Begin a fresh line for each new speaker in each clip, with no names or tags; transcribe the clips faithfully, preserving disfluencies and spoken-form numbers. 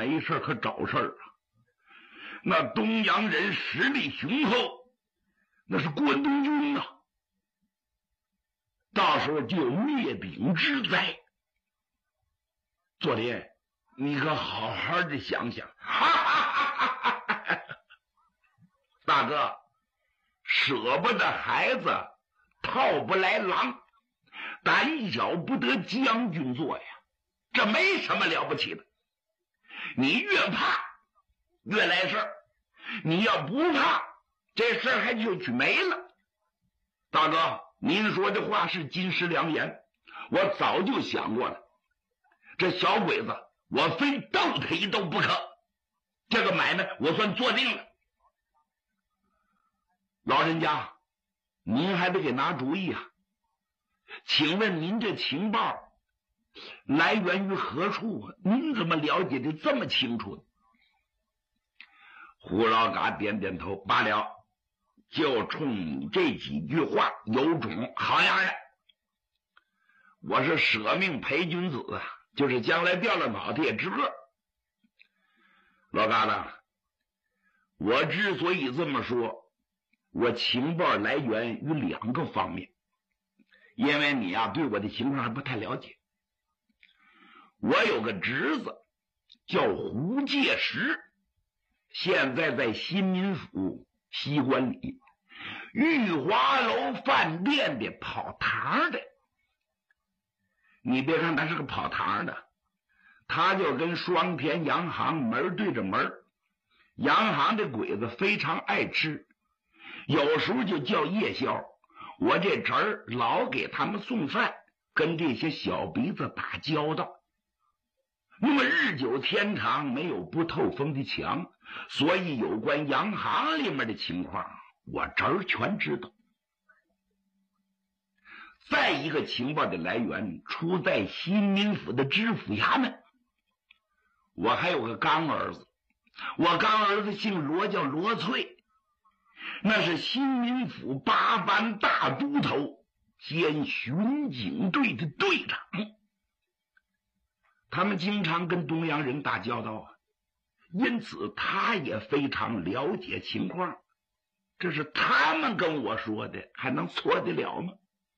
没事可找事儿啊。那东洋人实力雄厚，那是关东军啊，到时候就有灭顶之灾。左林，你可好好的想想。哈哈哈哈哈！大哥，舍不得孩子，套不来狼，胆小不得将军做呀，这没什么了不起的。你越怕越来事儿，你要不怕，这事儿还就去没了。大哥，您说的话是金石良言，我早就想过了。这小鬼子，我非斗他一斗不可。这个买卖我算做定了。老人家，您还得给拿主意啊。请问您这情报来源于何处啊？您怎么了解的这么清楚呢？胡老嘎点点头，罢了，就冲你这几句话有种好样的。我是舍命陪君子啊，就是将来掉了脑袋也值个。老嘎子，我之所以这么说，我情报来源于两个方面。因为你啊对我的情况还不太了解。我有个侄子叫胡介石，现在在新民府西关里玉华楼饭店的跑堂的。你别看他是个跑堂的，他就跟双田洋行门对着门。洋行的鬼子非常爱吃，有时候就叫夜宵。我这侄儿老给他们送饭，跟这些小鼻子打交道。那么日久天长，没有不透风的墙，所以有关洋行里面的情况，我侄儿全知道。再一个情报的来源出在新民府的知府衙门。我还有个干儿子，我干儿子姓罗，叫罗翠，那是新民府八班大都头兼巡警队的队长。他们经常跟东洋人打交道啊，因此他也非常了解情况。这是他们跟我说的，还能错得了吗？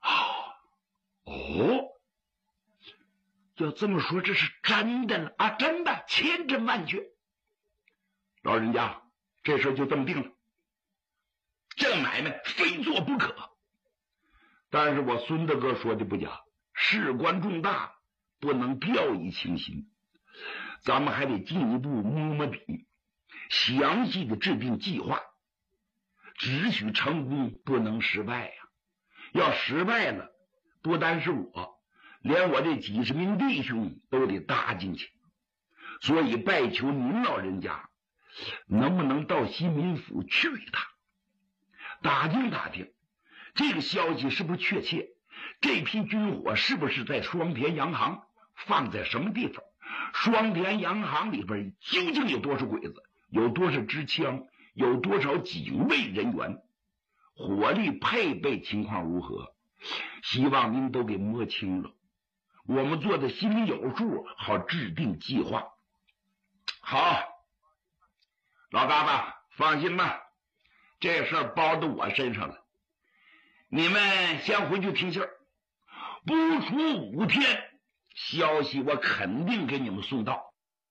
哦，要这么说，这是真的了啊！真的，千真万确。老人家，这事就这么定了，这个买卖非做不可。但是我孙大哥说的不假，事关重大，不能掉以轻心，咱们还得进一步摸摸底，详细的制定计划，只许成功，不能失败呀、啊。要失败了，不单是我，连我这几十名弟兄都得搭进去。所以拜求您老人家，能不能到新民府去一趟，打听打听这个消息是不是确切，这批军火是不是在双田洋行，放在什么地方，双田洋行里边究竟有多少鬼子，有多少支枪，有多少警卫人员，火力配备情况如何，希望您都给摸清了，我们做的心里有数，好制定计划。好，老嘎巴放心吧，这事儿包到我身上了，你们先回去听信儿，不出五天，消息我肯定给你们送到。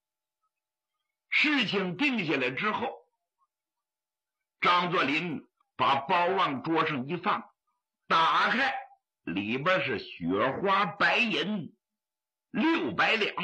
事情定下来之后，张作霖把包往桌上一放，打开，里边是雪花白银六百两。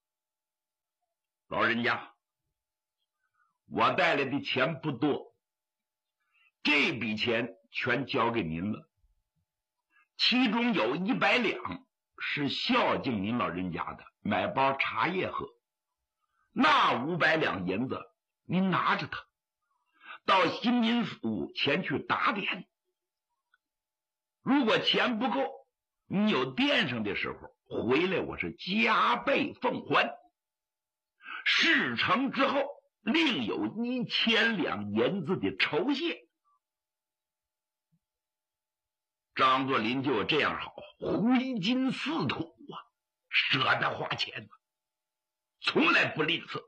老人家，我带来的钱不多，这笔钱全交给您了，其中有一百两是孝敬您老人家的，买包茶叶喝。那五百两银子您拿着它，到新民府前去打点。如果钱不够，你有垫上的时候回来，我是加倍奉还。事成之后，另有一千两银子的酬谢。张作霖就这样好，挥金似土啊，舍得花钱，从来不吝啬。